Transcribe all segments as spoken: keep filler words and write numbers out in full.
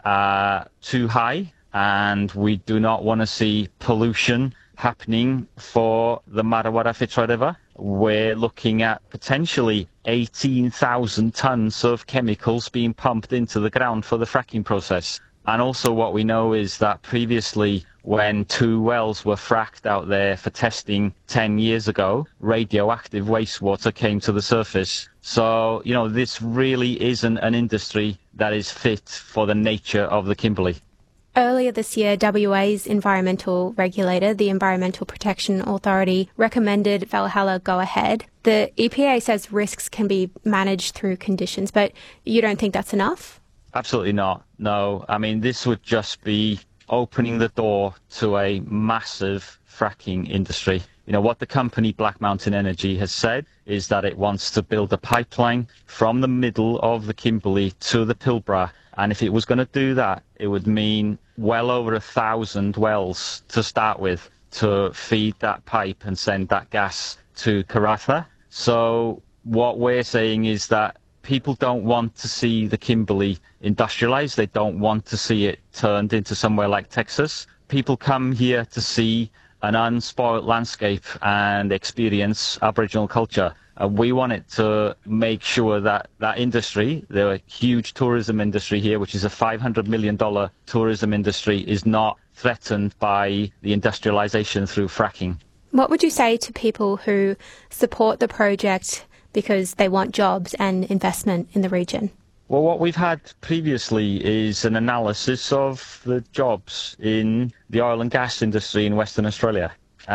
are too high, and we do not want to see pollution happening for the Marawarra Fitzroy River. We're looking at potentially eighteen thousand tons of chemicals being pumped into the ground for the fracking process. And also what we know is that previously, when two wells were fracked out there for testing ten years ago, radioactive wastewater came to the surface. So, you know, this really isn't an industry that is fit for the nature of the Kimberley. Earlier this year, W A's environmental regulator, the Environmental Protection Authority, recommended Valhalla go ahead. The E P A says risks can be managed through conditions, but you don't think that's enough? Absolutely not. No. I mean, this would just be opening the door to a massive fracking industry. You know, what the company Black Mountain Energy has said is that it wants to build a pipeline from the middle of the Kimberley to the Pilbara. And if it was going to do that, it would mean well over a thousand wells to start with to feed that pipe and send that gas to Karratha. So what we're saying is that people don't want to see the Kimberley industrialized. They don't want to see it turned into somewhere like Texas. People come here to see an unspoiled landscape and experience Aboriginal culture. And we want it to make sure that that industry, the huge tourism industry here, which is a five hundred million dollars tourism industry, is not threatened by the industrialization through fracking. What would you say to people who support the project because they want jobs and investment in the region? Well, what we've had previously is an analysis of the jobs in the oil and gas industry in Western Australia,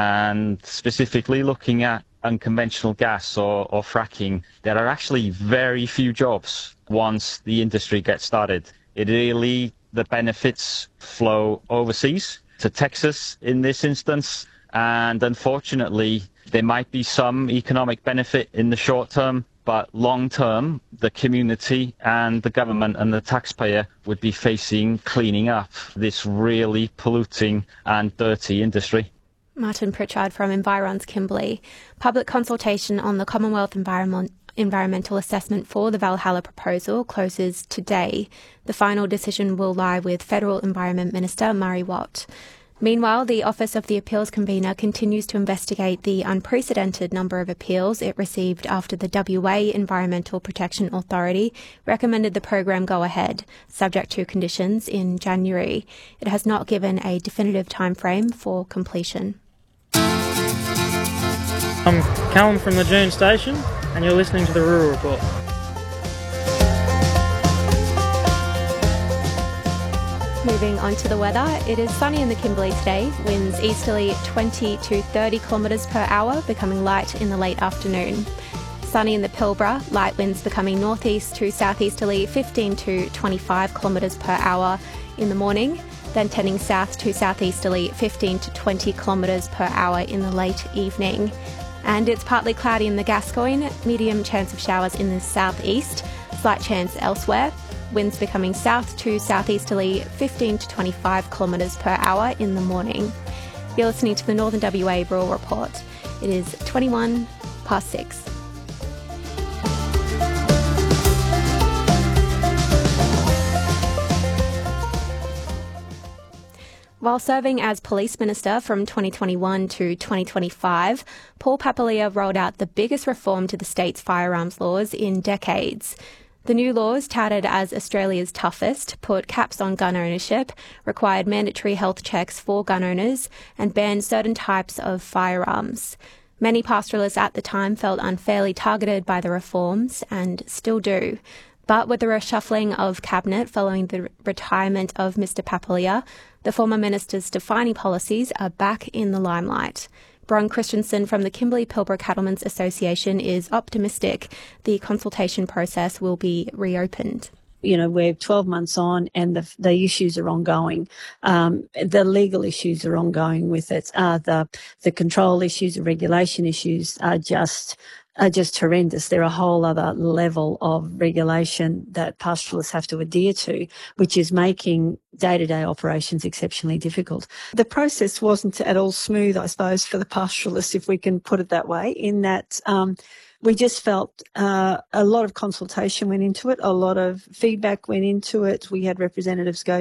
and specifically looking at unconventional gas or, or fracking. There are actually very few jobs once the industry gets started. It really, the benefits flow overseas to Texas in this instance, and unfortunately there might be some economic benefit in the short term, but long term, the community and the government and the taxpayer would be facing cleaning up this really polluting and dirty industry. Martin Pritchard from Environs Kimberley. Public consultation on the Commonwealth Environment Environmental Assessment for the Valhalla proposal closes today. The final decision will lie with Federal Environment Minister Murray Watt. Meanwhile, the Office of the Appeals Convener continues to investigate the unprecedented number of appeals it received after the W A Environmental Protection Authority recommended the program go ahead, subject to conditions, in January. It has not given a definitive timeframe for completion. I'm Callum from the June Station, and you're listening to the Rural Report. Moving on to the weather, it is sunny in the Kimberley today, winds easterly twenty to thirty kilometres per hour, becoming light in the late afternoon. Sunny in the Pilbara, light winds becoming northeast to southeasterly fifteen to twenty-five kilometres per hour in the morning, then turning south to southeasterly fifteen to twenty kilometres per hour in the late evening. And it's partly cloudy in the Gascoyne, medium chance of showers in the southeast, slight chance elsewhere. Winds becoming south to southeasterly fifteen to twenty-five kilometres per hour in the morning. You're listening to the Northern W A Rural Report. It is twenty-one past six. While serving as Police Minister from twenty twenty-one to twenty twenty-five, Paul Papalia rolled out the biggest reform to the state's firearms laws in decades. The new laws, touted as Australia's toughest, put caps on gun ownership, required mandatory health checks for gun owners, and banned certain types of firearms. Many pastoralists at the time felt unfairly targeted by the reforms, and still do. But with the reshuffling of Cabinet following the retirement of Mister Papalia, the former minister's defining policies are back in the limelight. Bron Christensen from the Kimberley Pilbara Cattlemen's Association is optimistic the consultation process will be reopened. You know, we're twelve months on and the the issues are ongoing. Um, the legal issues are ongoing with it. Uh, the the control issues, the regulation issues are just are just horrendous. They're a whole other level of regulation that pastoralists have to adhere to, which is making day-to-day operations exceptionally difficult. The process wasn't at all smooth, I suppose, for the pastoralists, if we can put it that way, in that um, we just felt uh, a lot of consultation went into it, a lot of feedback went into it. We had representatives go